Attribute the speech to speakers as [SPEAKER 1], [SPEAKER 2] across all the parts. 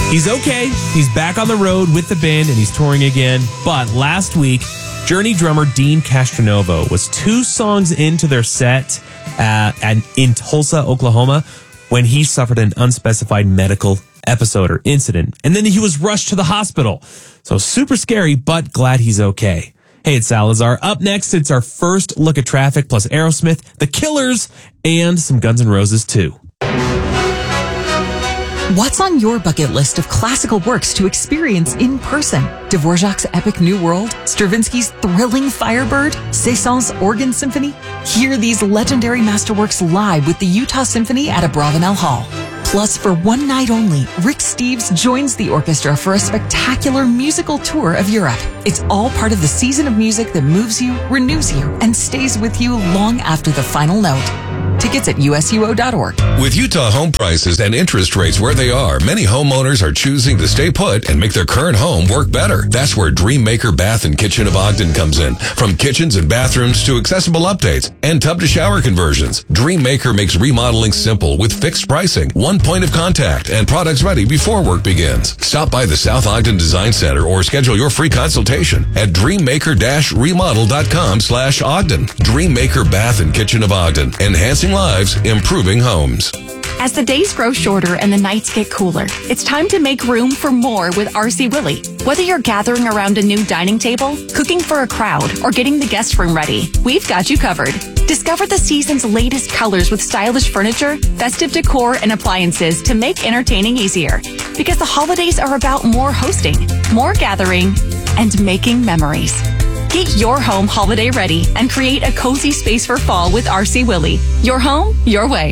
[SPEAKER 1] He's okay. He's back on the road with the band and he's touring again. But last week, Journey drummer Dean Castronovo was 2 songs into their set in Tulsa, Oklahoma, when he suffered an unspecified medical episode or incident. And then he was rushed to the hospital. So super scary, but glad he's okay. Hey, it's Salazar. Up next, it's our first look at traffic plus Aerosmith, The Killers, and some Guns N' Roses too.
[SPEAKER 2] What's on your bucket list of classical works to experience in person? Dvorak's epic New World, Stravinsky's thrilling Firebird, Saint-Saëns Organ Symphony? Hear these legendary masterworks live with the Utah Symphony at Abravanel Hall. Plus, for one night only, Rick Steves joins the orchestra for a spectacular musical tour of Europe. It's all part of the season of music that moves you, renews you, and stays with you long after the final note. Tickets at usuo.org.
[SPEAKER 3] With Utah home prices and interest rates where they are, many homeowners are choosing to stay put and make their current home work better. That's where Dreammaker Bath and Kitchen of Ogden comes in. From kitchens and bathrooms to accessible updates and tub-to-shower conversions, Dreammaker makes remodeling simple with fixed pricing, one point of contact, and products ready before work begins. Stop by the South Ogden Design Center or schedule your free consultation at dreammaker-remodel.com/Ogden. Dreammaker Bath and Kitchen of Ogden, enhancing lives, improving homes.
[SPEAKER 4] As the days grow shorter and the nights get cooler, it's time to make room for more with RC Willey. Whether you're gathering around a new dining table, cooking for a crowd, or getting the guest room ready, we've got you covered. Discover the season's latest colors with stylish furniture, festive decor, and appliances to make entertaining easier. Because the holidays are about more hosting, more gathering, and making memories. Get your home holiday ready and create a cozy space for fall with RC Willey. Your home, your way.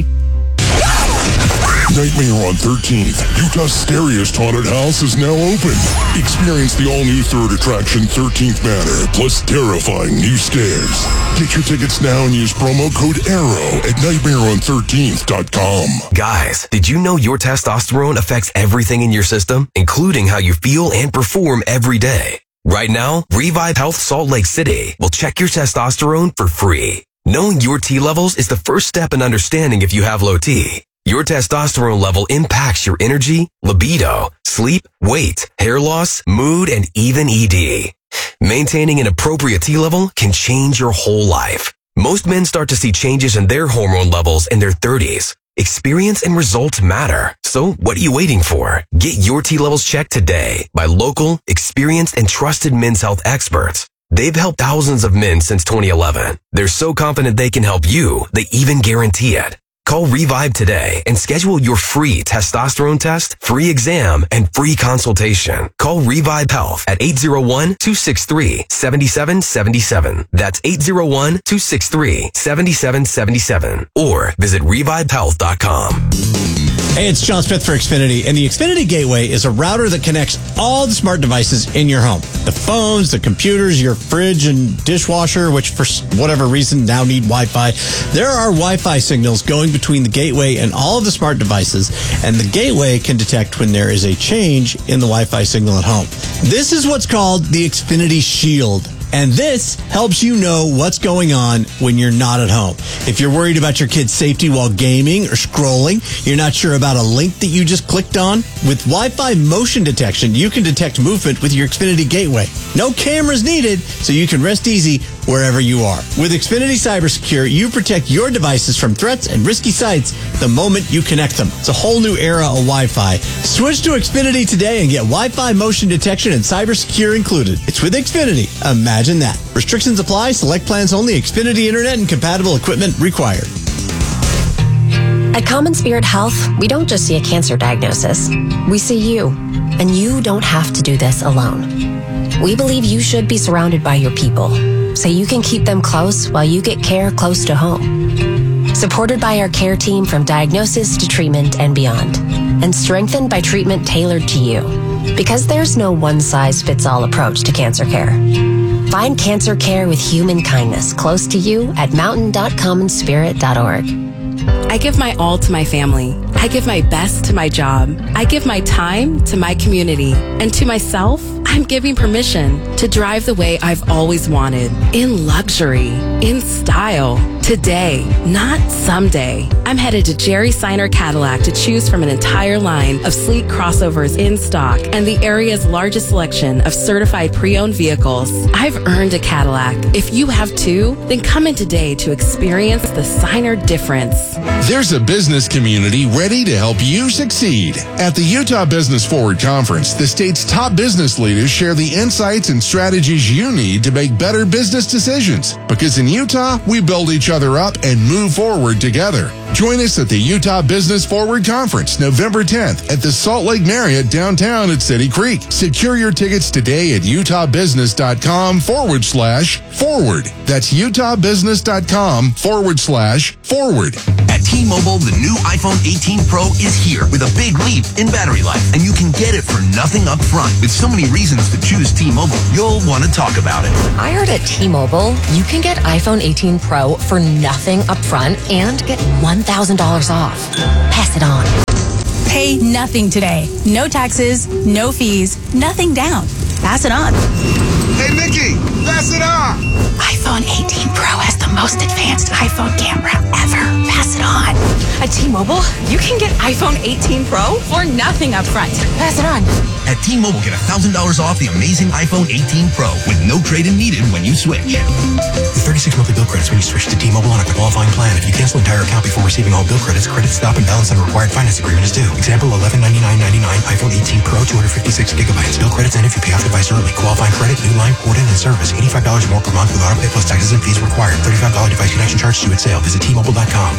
[SPEAKER 5] Nightmare on 13th. Utah's scariest haunted house is now open. Experience the all-new third attraction, 13th Manor, plus terrifying new scares. Get your tickets now and use promo code ARROW at nightmareon13th.com.
[SPEAKER 6] Guys, did you know your testosterone affects everything in your system, including how you feel and perform every day? Right now, Revive Health Salt Lake City will check your testosterone for free. Knowing your T levels is the first step in understanding if you have low T. Your testosterone level impacts your energy, libido, sleep, weight, hair loss, mood, and even ED. Maintaining an appropriate T level can change your whole life. Most men start to see changes in their hormone levels in their 30s. Experience and results matter. So what are you waiting for? Get your T levels checked today by local, experienced, and trusted men's health experts. They've helped thousands of men since 2011. They're so confident they can help you, they even guarantee it. Call Revive today and schedule your free testosterone test, free exam, and free consultation. Call Revive Health at 801-263-7777. That's 801-263-7777. Or visit revivehealth.com.
[SPEAKER 7] Hey, it's John Smith for Xfinity, and the Xfinity Gateway is a router that connects all the smart devices in your home. The phones, the computers, your fridge and dishwasher, which for whatever reason now need Wi-Fi. There are Wi-Fi signals going between the gateway and all of the smart devices, and the gateway can detect when there is a change in the Wi-Fi signal at home. This is what's called the Xfinity Shield. And this helps you know what's going on when you're not at home. If you're worried about your kid's safety while gaming or scrolling, you're not sure about a link that you just clicked on, with Wi-Fi motion detection, you can detect movement with your Xfinity Gateway. No cameras needed, so you can rest easy wherever you are. With Xfinity CyberSecure, you protect your devices from threats and risky sites the moment you connect them. It's a whole new era of Wi-Fi. Switch to Xfinity today and get Wi-Fi motion detection and CyberSecure included. It's with Xfinity. Imagine that. Restrictions apply. Select plans only. Xfinity Internet and compatible equipment required.
[SPEAKER 8] At Common Spirit Health, we don't just see a cancer diagnosis. We see you. And you don't have to do this alone. We believe you should be surrounded by your people, so you can keep them close while you get care close to home. Supported by our care team from diagnosis to treatment and beyond. And strengthened by treatment tailored to you. Because there's no one-size-fits-all approach to cancer care. Find cancer care with human kindness close to you at mountain.commonspirit.org.
[SPEAKER 9] I give my all to my family. I give my best to my job. I give my time to my community. And to myself, I I'm giving permission to drive the way I've always wanted. In luxury, in style. Today, not someday. I'm headed to Jerry Seiner Cadillac to choose from an entire line of sleek crossovers in stock and the area's largest selection of certified pre-owned vehicles. I've earned a Cadillac. If you have too, then come in today to experience the Seiner difference.
[SPEAKER 10] There's a business community ready to help you succeed. At the Utah Business Forward Conference, the state's top business leaders share the insights and strategies you need to make better business decisions. Because in Utah, we build each other up and move forward together. Join us at the Utah Business Forward Conference, November 10th at the Salt Lake Marriott downtown at City Creek. Secure your tickets today at utahbusiness.com/forward. That's utahbusiness.com/forward.
[SPEAKER 11] At T-Mobile, the new iPhone 18 Pro is here with a big leap in battery life, and you can get it for nothing up front. With so many reasons to choose T-Mobile, you'll want to talk about it.
[SPEAKER 8] I heard at T-Mobile, you can get iPhone 18 Pro for nothing up front and get $1,000 off. Pass it on.
[SPEAKER 12] Pay nothing today. No taxes, no fees, nothing down. Pass it on.
[SPEAKER 13] Hey, Nikki, pass it on.
[SPEAKER 12] iPhone 18 Pro has the most advanced iPhone camera ever. Pass it on.
[SPEAKER 2] At T-Mobile, you can get iPhone 18 Pro for nothing up front. Pass it on.
[SPEAKER 11] At T-Mobile, get $1,000 off the amazing iPhone 18 Pro with no trade-in needed when you switch.
[SPEAKER 14] With 36 monthly bill credits when you switch to T-Mobile on a qualifying plan. If you cancel entire account before receiving all bill credits, credit stop and balance on required finance agreement is due. Example, $1199.99 iPhone 18 Pro, 256 gigabytes. Bill credits end if you pay off device early. Qualifying credit, new line, port in, and service. $85 more per month with auto pay plus taxes and fees required. $35 device connection charge due at sale. Visit T-Mobile.com.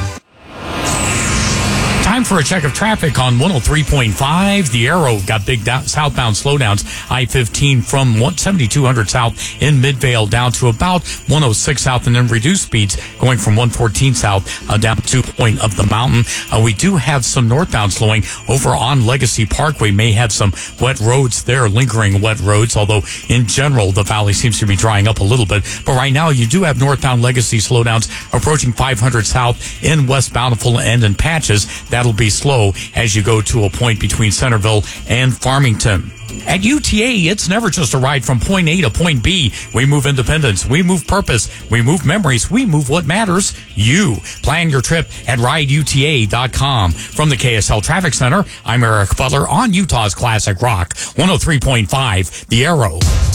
[SPEAKER 15] Time for a check of traffic on 103.5. The Arrow got big southbound slowdowns. I-15 from 7200 south in Midvale down to about 106 south, and then reduced speeds going from 114 south down to Point of the Mountain. We do have some northbound slowing over on Legacy Parkway. May have some wet roads there, lingering wet roads, although in general the valley seems to be drying up a little bit. But right now you do have northbound Legacy slowdowns approaching 500 south in West Bountiful and in patches. That'll be slow as you go to a point between Centerville and Farmington. At UTA, it's never just a ride from point A to point B. We move independence, we move purpose, we move memories, we move what matters, you. Plan your trip at rideuta.com. From the KSL Traffic Center, I'm Eric Butler on Utah's Classic Rock, 103.5, The Arrow.